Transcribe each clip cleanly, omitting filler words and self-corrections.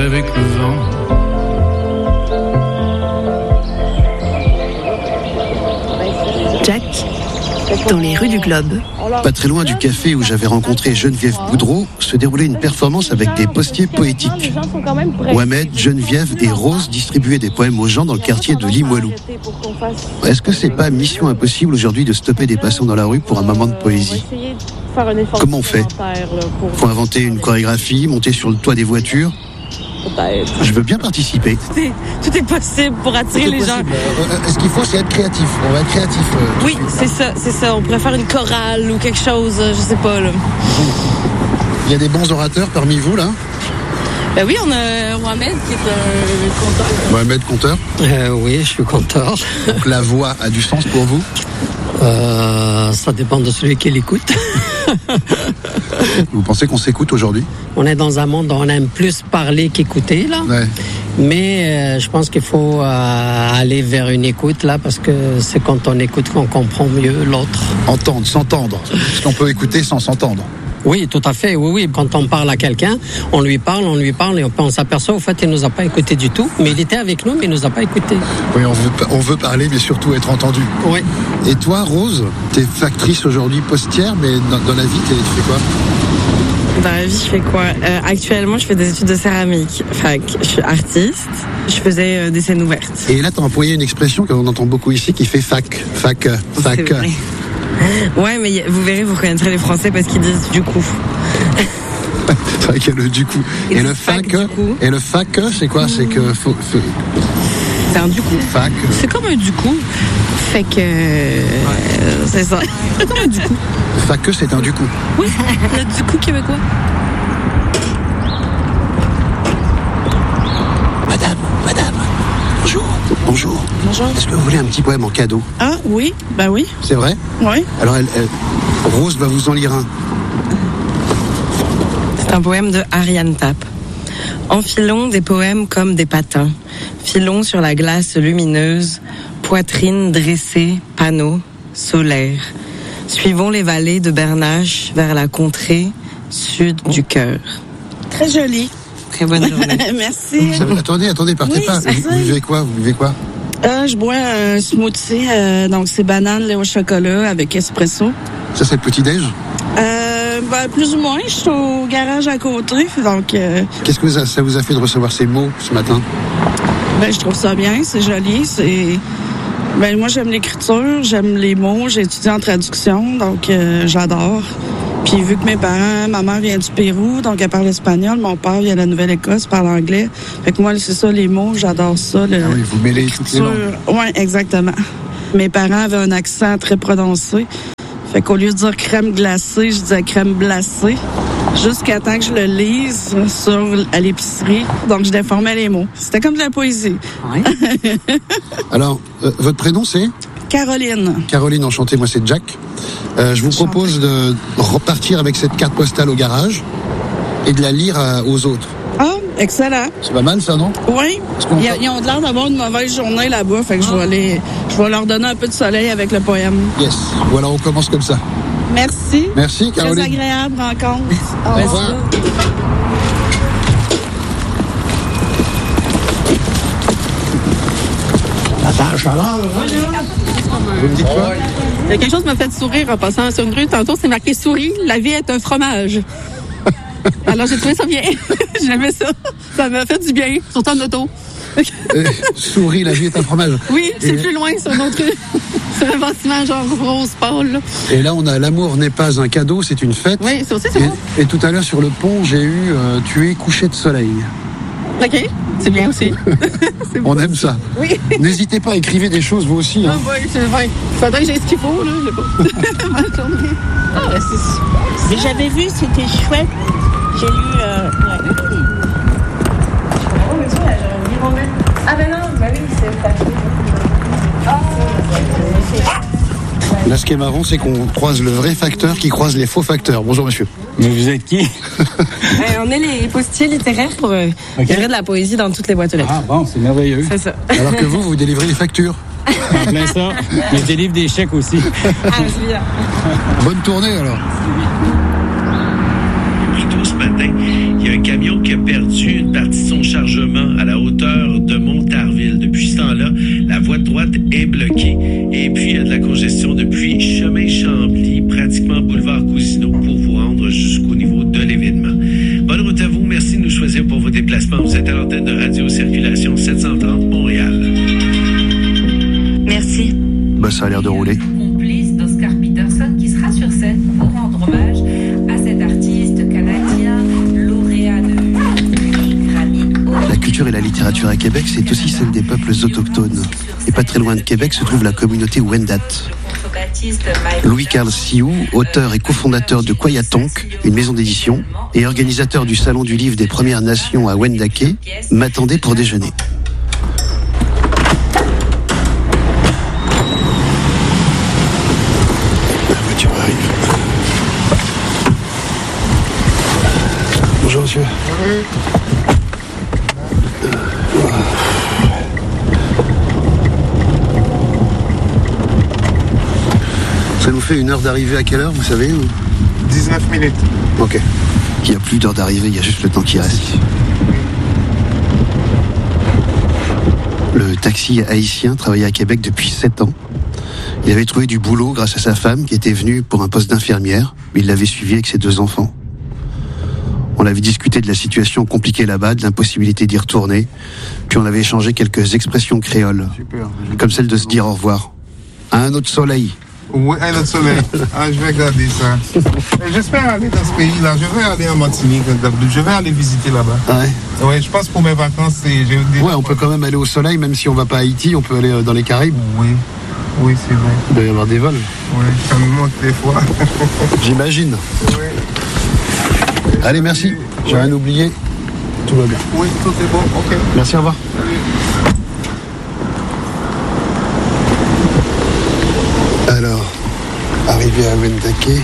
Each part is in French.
Avec le vent. Jack, dans les rues du Globe. Pas très loin du café où j'avais rencontré Geneviève Boudreau, se déroulait une performance avec des postiers poétiques. Mohamed, Geneviève et Rose distribuaient des poèmes aux gens dans le quartier de Limoilou. Est-ce que c'est pas mission impossible aujourd'hui de stopper des passants dans la rue pour un moment de poésie ? Comment on fait ? Faut inventer une chorégraphie, monter sur le toit des voitures ? Je veux bien participer. Tout est possible pour attirer les gens. Est-ce qu'il faut, c'est être créatif ? On va être créatif. Oui, c'est ça. On pourrait faire une chorale ou quelque chose, je sais pas. Là. Il y a des bons orateurs parmi vous, là ? Ben oui, on a Mohamed qui est un conteur. Mohamed, conteur ? Oui, je suis conteur. Donc la voix a du sens pour vous ? Ça dépend de celui qui l'écoute. Vous pensez qu'on s'écoute aujourd'hui ? On est dans un monde où on aime plus parler qu'écouter, là. Ouais. Mais je pense qu'il faut aller vers une écoute, là, parce que c'est quand on écoute qu'on comprend mieux l'autre. Entendre, s'entendre. Parce qu'on peut écouter sans s'entendre. Oui, tout à fait, oui. Quand on parle à quelqu'un, on lui parle, et on s'aperçoit, au fait, il nous a pas écouté du tout. Mais il était avec nous, mais il nous a pas écouté. Oui, on veut parler, mais surtout être entendu. Oui. Et toi, Rose, t'es factrice aujourd'hui, postière, mais dans la vie, tu fais quoi ? Dans la vie, je fais quoi ? Actuellement, je fais des études de céramique. Je suis artiste. Je faisais des scènes ouvertes. Et là, t'as employé une expression qu'on entend beaucoup ici qui fait fac. C'est vrai. Ouais, mais vous verrez, vous reconnaîtrez les Français parce qu'ils disent du coup. C'est vrai qu'il y a le du coup. Et le fac, c'est quoi ? C'est que c'est un du coup. Fac. C'est comme un du coup. Fait que c'est ça. C'est comme un du coup. Fac, c'est un du coup. Oui, le du coup québécois. Madame. Bonjour. Est-ce que vous voulez un petit poème en cadeau ? Ah oui, bah oui. C'est vrai ? Oui. Alors Rose va vous en lire un. C'est un poème de Ariane Tapp. Enfilons des poèmes comme des patins. Filons sur la glace lumineuse. Poitrine dressée, panneau, solaire. Suivons les vallées de Bernache vers la contrée sud du cœur. Très joli. Très bonne journée. Merci. Attendez, partez Oui, pas. Vous buvez quoi ? Je bois un smoothie, donc c'est banane, lait au chocolat avec espresso. Ça, c'est le petit-déj ? Plus ou moins. Je suis au garage à côté, donc... Qu'est-ce que ça vous a fait de recevoir ces mots ce matin ? Je trouve ça bien, c'est joli, moi, j'aime l'écriture, j'aime les mots, j'ai étudié en traduction, donc j'adore. Puis vu que ma mère vient du Pérou, donc elle parle espagnol, mon père vient de la Nouvelle-Écosse, parle anglais. Fait que moi, c'est ça, les mots, j'adore ça. Oui, vous mêlez toutes les langues. Oui, exactement. Mes parents avaient un accent très prononcé. Fait qu'au lieu de dire crème glacée, je disais crème glacée. Jusqu'à temps que je le lise à l'épicerie. Donc, je déformais les mots. C'était comme de la poésie. Oui. Alors, votre prénom, c'est ? Caroline. Caroline, enchantée. Moi, c'est Jack. Je vous propose de repartir avec cette carte postale au garage et de la lire aux autres. Ah, excellent. C'est pas mal, ça, non? Oui. Ils ont l'air d'avoir une mauvaise journée là-bas. Fait que je vais leur donner un peu de soleil avec le poème. Yes. Voilà, on commence comme ça. Merci. Merci, Caroline. Très agréable rencontre. Au revoir. Vous me dites quoi? Il y a quelque chose qui m'a fait sourire en passant sur une rue. Tantôt, c'est marqué « Souris, la vie est un fromage ». Alors, j'ai trouvé ça bien. J'aimais ça. Ça m'a fait du bien, surtout en auto. Souris, la vie est un fromage. Oui, c'est plus loin sur notre rue. C'est un bâtiment genre rose pâle. Et là, on a l'amour n'est pas un cadeau, c'est une fête. Oui, c'est aussi, c'est bon. Et tout à l'heure, sur le pont, j'ai eu tu es couché de soleil. OK, c'est bien aussi. On aime ça. Oui. N'hésitez pas, écrivez des choses, vous aussi. Hein. Ah oui, c'est vrai. Faudrait que j'ai ce qu'il faut, là. Bonne journée. Ah, c'est super. Mais j'avais vu, c'était chouette. J'ai lu... Ah ben non, bah oui, c'est papier. Là, ce qui est marrant, c'est qu'on croise le vrai facteur qui croise les faux facteurs. Bonjour, monsieur. Mais vous êtes qui? On est les postiers littéraires pour livrer de la poésie dans toutes les boîtes aux lettres. Ah bon, c'est merveilleux. C'est ça. Alors que vous délivrez les factures. En plein ça. Mais je délivre des chèques aussi. Ah, c'est bien. Bonne tournée, alors. Plus tôt ce matin, Il y a un camion qui a perdu une partie de son chargement à la hauteur de Montarville. Depuis ce temps-là, la voie de droite est bloquée. Et puis, il y a de la congestion depuis Chemin Chambly, pratiquement boulevard Cousineau, pour vous rendre jusqu'au niveau de l'événement. Bonne route à vous. Merci de nous choisir pour vos déplacements. Vous êtes à l'antenne de Radio Circulation 730 Montréal. Merci. Ça a l'air de rouler. Complice d'Oscar Peterson qui sera sur scène pour rendre hommage à cet artiste canadien, lauréat de Grammy. La culture et la littérature à Québec, c'est aussi celle des peuples autochtones. Et pas très loin de Québec se trouve la communauté Wendat. Louis-Carl Sioux, auteur et cofondateur de Kwayatonk, une maison d'édition, et organisateur du Salon du Livre des Premières Nations à Wendake, m'attendait pour déjeuner. Bonjour monsieur. Ça nous fait une heure d'arrivée à quelle heure, vous savez ou... 19 minutes. Ok. Il n'y a plus d'heure d'arrivée, il y a juste le temps qui reste. Le taxi haïtien travaillait à Québec depuis 7 ans. Il avait trouvé du boulot grâce à sa femme qui était venue pour un poste d'infirmière, mais il l'avait suivi avec ses 2 enfants. On avait discuté de la situation compliquée là-bas, de l'impossibilité d'y retourner, puis on avait échangé quelques expressions créoles, comme celle de se dire au revoir. À un autre soleil. Oui, un autre soleil. Je vais regarder ça. J'espère aller dans ce pays-là. Je vais aller en Martinique. Je vais aller visiter là-bas. Ouais. Ouais, je pense pour mes vacances. Ouais, on peut quand même aller au soleil, même si on va pas à Haïti, on peut aller dans les Caraïbes. Oui. Oui, c'est vrai. Il doit y avoir des vols. Oui, ça me manque des fois. J'imagine. Oui. Allez, merci. J'ai rien oublié. Tout va bien. Oui, tout est bon. Ok. Merci, au revoir. Alors, arrivé à Wendake,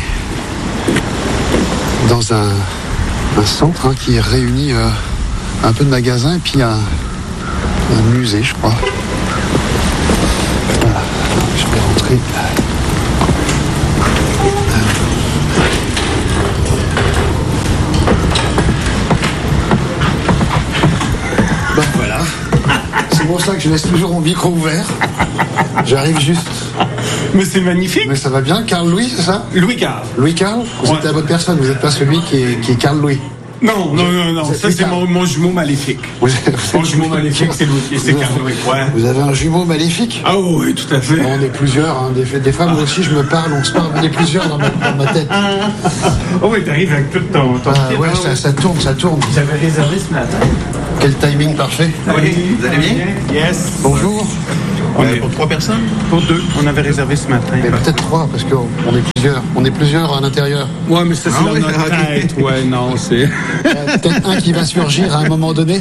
dans un centre qui réunit un peu de magasins et puis un musée, je crois. Voilà, je vais rentrer. Ben voilà, c'est pour ça que je laisse toujours mon micro ouvert. J'arrive juste. Mais c'est magnifique. Mais ça va bien, Carl Louis, c'est ça? Louis-Carl. Louis-Carl? Vous êtes la bonne personne, vous n'êtes pas celui qui est Carl Louis. Non, ça c'est mon jumeau maléfique. Mon jumeau maléfique, c'est Louis, c'est Carl Louis. Ouais. Vous avez un jumeau maléfique? Ah oui, tout à fait. On est plusieurs, hein. Des fois, moi aussi, je me parle, on se parle, on est plusieurs dans ma tête. Oh oui, t'arrives avec tout ton ouais, ça tourne. J'avais réservé ce matin. Quel timing parfait. Oui, vous allez bien? Yes. Bonjour. On est pour 3 personnes? Pour 2. On avait réservé ce matin. Mais peut-être 3, parce qu'on est plusieurs. On est plusieurs à l'intérieur. Ouais, mais ça, c'est dans notre tête. Ouais, non, c'est... peut-être un qui va surgir à un moment donné.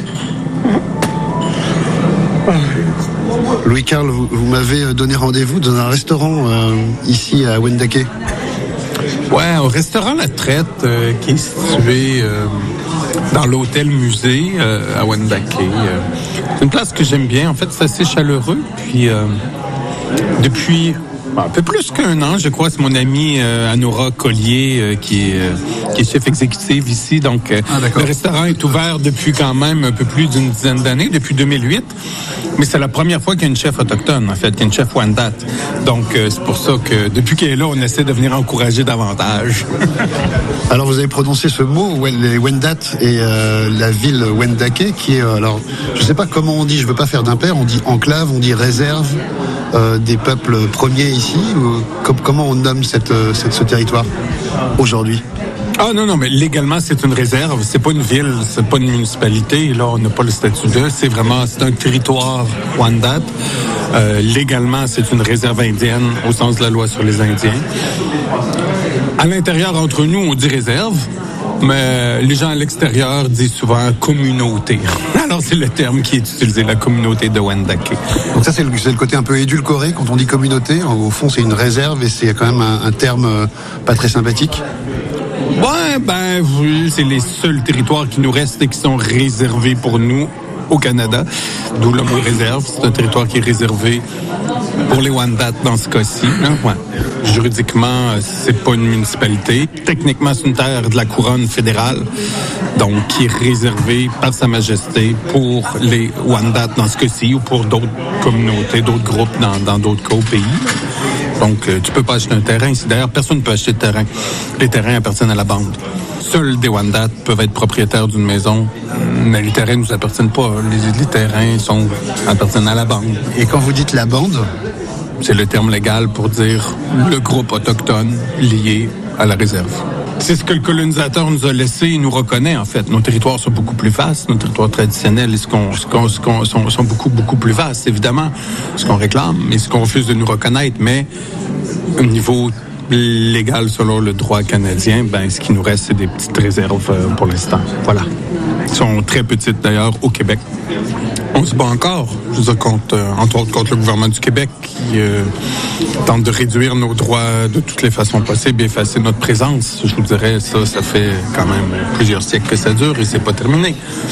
Louis-Carl, vous m'avez donné rendez-vous dans un restaurant ici à Wendake. Ouais, au restaurant La Traite, qui est situé dans l'hôtel-musée à Wendake. C'est une place que j'aime bien. En fait, c'est assez chaleureux. Puis, depuis un peu plus qu'1 an, je crois, c'est mon amie Anoura Collier qui est chef exécutive ici. Donc, le restaurant est ouvert depuis quand même un peu plus d'une dizaine d'années, depuis 2008. Mais c'est la première fois qu'il y a une chef autochtone, en fait, qu'il y a une chef Wendat. Donc, c'est pour ça que depuis qu'elle est là, on essaie de venir encourager davantage. Alors, vous avez prononcé ce mot, les Wendat et la ville Wendake, qui est, alors, je sais pas comment on dit, je veux pas faire d'impair, on dit enclave, on dit réserve des peuples premiers ici, ou comment on nomme ce territoire aujourd'hui? Ah non, mais légalement, c'est une réserve. C'est pas une ville, c'est pas une municipalité. Là, on n'a pas le statut de. C'est un territoire Wendat. Légalement, c'est une réserve indienne au sens de la loi sur les Indiens. À l'intérieur, entre nous, on dit réserve. Mais les gens à l'extérieur disent souvent communauté. Alors, c'est le terme qui est utilisé, la communauté de Wendake. Donc ça, c'est le côté un peu édulcoré quand on dit communauté. Au fond, c'est une réserve et c'est quand même un terme pas très sympathique. Ouais, oui, c'est les seuls territoires qui nous restent et qui sont réservés pour nous au Canada. D'où le mot réserve. C'est un territoire qui est réservé Pour les Wendat, dans ce cas-ci, ouais. Juridiquement, c'est pas une municipalité. Techniquement, c'est une terre de la couronne fédérale, donc qui est réservée par Sa Majesté pour les Wendat dans ce cas-ci ou pour d'autres communautés, d'autres groupes dans d'autres cas au pays. Donc, tu peux pas acheter un terrain ici. D'ailleurs, personne ne peut acheter de terrain. Les terrains appartiennent à la bande. Seuls des Wendat peuvent être propriétaires d'une maison, mais les terrains ne nous appartiennent pas. Les terrains appartiennent à la bande. Et quand vous dites la bande, c'est le terme légal pour dire le groupe autochtone lié à la réserve. C'est ce que le colonisateur nous a laissé et nous reconnaît, en fait. Nos territoires sont beaucoup plus vastes, nos territoires traditionnels sont beaucoup, beaucoup plus vastes, évidemment. Ce qu'on réclame et ce qu'on refuse de nous reconnaître, mais au niveau légal, selon le droit canadien, ce qui nous reste, c'est des petites réserves pour l'instant. Voilà. Elles sont très petites, d'ailleurs, au Québec. On se bat encore, je veux dire, entre autres contre le gouvernement du Québec qui tente de réduire nos droits de toutes les façons possibles et effacer notre présence. Je vous dirais, ça fait quand même plusieurs siècles que ça dure et c'est pas terminé.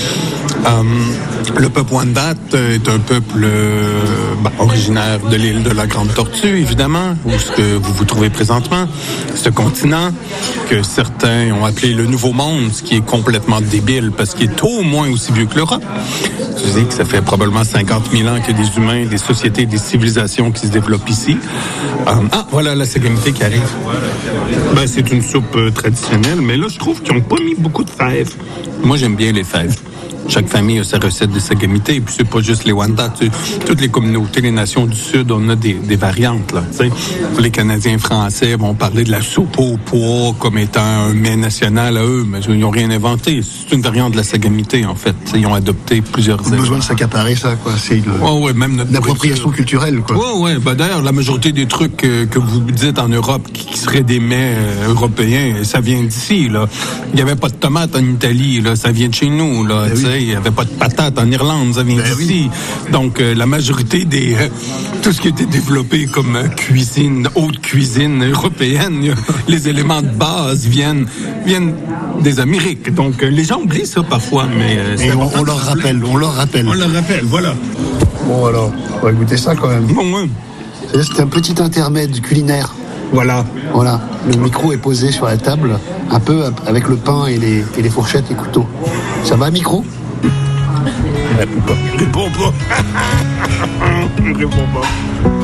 Le peuple Wendat est un peuple originaire de l'île de la Grande Tortue, évidemment, où ce que vous vous trouvez présentement, ce continent que certains ont appelé le Nouveau Monde, ce qui est complètement débile parce qu'il est au moins aussi vieux que l'Europe. Je dis que ça fait probablement 50 000 ans qu'il y a des humains, des sociétés, des civilisations qui se développent ici. Voilà la sagamité qui arrive. C'est une soupe traditionnelle, mais là, je trouve qu'ils n'ont pas mis beaucoup de fèves. Moi, j'aime bien les fèves. Chaque famille a sa recette de sagamité, et puis c'est pas juste les Wendat. Toutes les communautés, les nations du Sud, on a des variantes, là. T'sais. Les Canadiens français vont parler de la soupe au pois comme étant un mets national à eux, mais ils n'ont rien inventé. C'est une variante de la sagamité, en fait. T'sais, ils ont adopté plusieurs... On a besoin de s'accaparer ça, quoi. C'est même notre l'appropriation culturelle, quoi. Ouais. D'ailleurs, la majorité des trucs que vous dites en Europe qui seraient des mets européens, ça vient d'ici, là. Il n'y avait pas de tomates en Italie, là. Ça vient de chez nous, là. Il n'y avait pas de patates en Irlande, ça vient d'ici. Donc, la majorité tout ce qui a été développé comme haute cuisine européenne, les éléments de base viennent des Amériques. Donc, les gens oublient ça parfois, mais... on leur rappelle. On leur rappelle, voilà. Bon, alors, on va goûter ça quand même. Bon, ouais. C'est un petit intermède culinaire. Voilà. Le micro est posé sur la table, un peu avec le pain et les fourchettes et couteaux. Ça va, micro ? Réponds pas.